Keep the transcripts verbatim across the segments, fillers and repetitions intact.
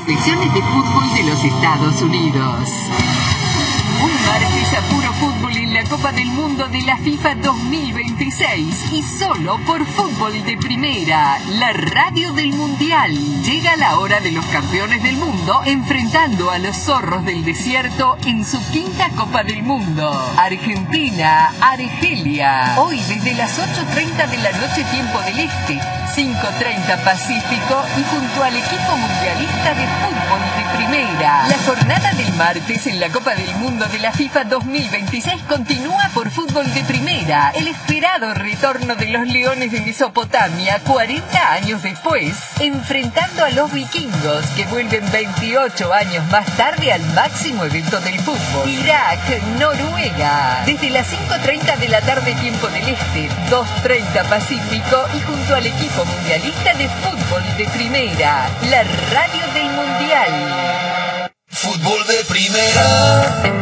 selecciones de fútbol de los Estados Unidos. Un martes a puro fútbol en la Copa del Mundo de la FIFA dos mil veintiséis y solo por Fútbol de Primera, la radio del Mundial. Llega la hora de los campeones del mundo enfrentando a los zorros del desierto en su quinta Copa del Mundo. Argentina, Argelia. Hoy desde las ocho treinta de la noche tiempo del Este, cinco treinta Pacífico y junto al equipo mundialista de Fútbol de Primera. La jornada del martes en la Copa del Mundo de la FIFA dos mil veintiséis continúa por Fútbol de Primera, el esperado retorno de los Leones de Mesopotamia cuarenta años después, enfrentando a los vikingos que vuelven veintiocho años más tarde al máximo evento del fútbol. Irak, Noruega, desde las cinco treinta de la tarde tiempo del Este, dos treinta Pacífico y junto al equipo mundialista de Fútbol de Primera, la radio del Mundial. Fútbol de Primera.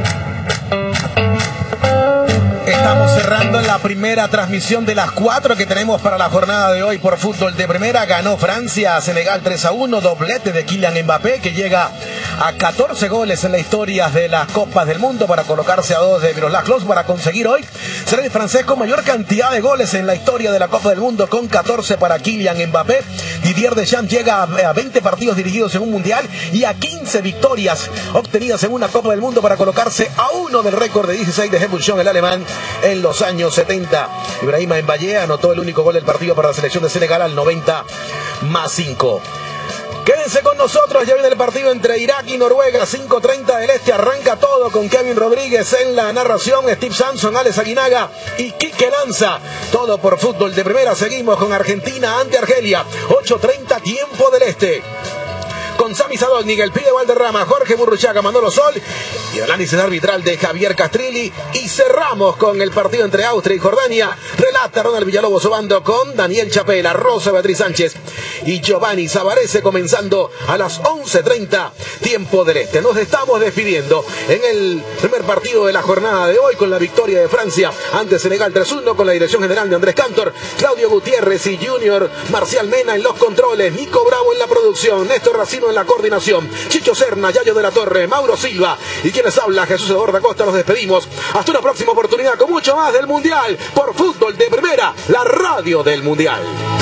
Estamos cerrando la primera transmisión de las cuatro que tenemos para la jornada de hoy por Fútbol de Primera. Ganó Francia a Senegal tres a uno, doblete de Kylian Mbappé, que llega a catorce goles en la historia de las Copas del Mundo para colocarse a dos de Miroslav Klose, para conseguir hoy ser el francés con mayor cantidad de goles en la historia de la Copa del Mundo, con catorce para Kylian Mbappé. Didier Deschamps llega a veinte partidos dirigidos en un Mundial y a quince victorias obtenidas en una Copa del Mundo para colocarse a uno del récord de dieciséis de Helmut Schön, el alemán, en los años setenta. Ibrahima Mbaye anotó el único gol del partido para la selección de Senegal al noventa más cinco. Quédense con nosotros, ya viene el partido entre Irak y Noruega, cinco treinta del Este, arranca todo con Kevin Rodríguez en la narración, Steve Samson, Alex Aguinaga y Quique Lanza, todo por Fútbol de Primera. Seguimos con Argentina ante Argelia, ocho treinta tiempo del Este, con Sami Sadovnik, el pibe Valderrama, Jorge Burruchaga, Manolo Sol y el análisis arbitral de Javier Castrilli. Y cerramos con el partido entre Austria y Jordania. Relata Ronald Villalobos Obando con Daniel Chapela, Rosa Beatriz Sánchez y Giovanni Savarese, comenzando a las once treinta tiempo del Este. Nos estamos despidiendo en el primer partido de la jornada de hoy con la victoria de Francia ante Senegal tres uno, con la dirección general de Andrés Cantor, Claudio Gutiérrez y Junior Marcial Mena en los controles, Nico Bravo en la producción, Néstor Racino en la coordinación, Chicho Serna, Yayo de la Torre, Mauro Silva y quienes habla, Jesús Eduardo da Costa. Nos despedimos hasta una próxima oportunidad con mucho más del Mundial por Fútbol de Primera, la radio del Mundial.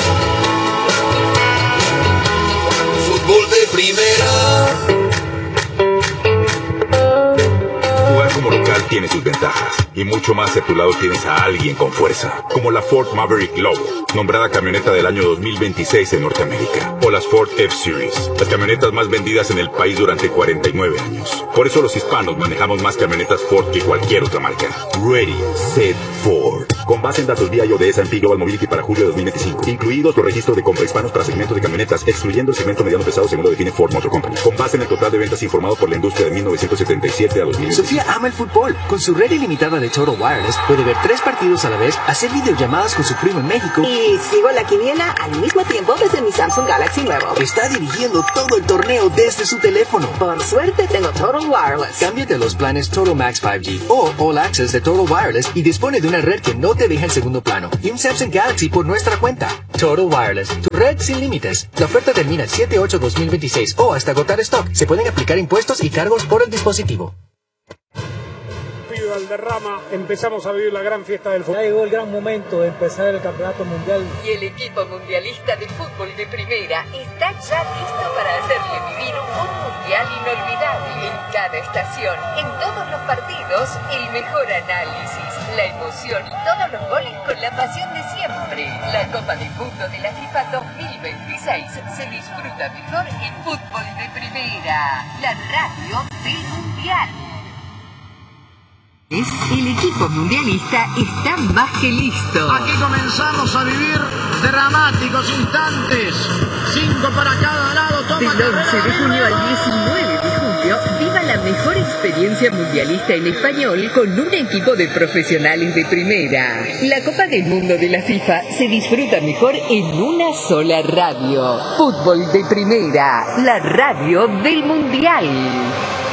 Fútbol de Primera. Jugar como local tiene sus ventajas y mucho más si a tu lado tienes a alguien con fuerza, como la Ford Maverick Lobo, nombrada camioneta del año dos mil veintiséis en Norteamérica, o las Ford F-Series, las camionetas más vendidas en el país durante cuarenta y nueve años. Por eso los hispanos manejamos más camionetas Ford que cualquier otra marca. Ready, Set, Ford. Con base en datos vía I O de S and P Global Mobility para julio de dos mil veinticinco, incluidos los registros de compra hispanos para segmentos de camionetas, excluyendo el segmento mediano pesado según lo define Ford Motor Company. Con base en el total de ventas informado por la industria de mil novecientos setenta y siete a dos mil. Sofía ama el fútbol. Con su red ilimitada de Total Wireless puede ver tres partidos a la vez, hacer videollamadas con su primo en México y sigo la quiniela al mismo tiempo desde mi Samsung Galaxy nuevo. Está dirigiendo todo el torneo desde su teléfono. Por suerte tengo Total Wireless. Cámbiate a los planes Total Max cinco G o All Access de Total Wireless y dispone de una red que no te deja en segundo plano y un Samsung Galaxy por nuestra cuenta. Total Wireless, tu red sin límites. La oferta termina el siete ocho dos mil veintiséis o hasta agotar stock. Se pueden aplicar impuestos y cargos por el dispositivo. Valderrama, empezamos a vivir la gran fiesta del fútbol. Ya llegó el gran momento de empezar el campeonato mundial. Y el equipo mundialista de Fútbol de Primera está ya listo para hacerle vivir un mundial inolvidable en cada estación, en todos los partidos, el mejor análisis, la emoción y todos los goles con la pasión de siempre. La Copa del Mundo de la FIFA dos mil veintiséis se disfruta mejor en Fútbol de Primera, la radio del Mundial. El equipo mundialista está más que listo. Aquí comenzamos a vivir dramáticos instantes. Cinco para cada lado. Toma Del once de junio al diecinueve de julio, viva la mejor experiencia mundialista en español con un equipo de profesionales de primera. La Copa del Mundo de la FIFA se disfruta mejor en una sola radio. Fútbol de Primera, la radio del Mundial.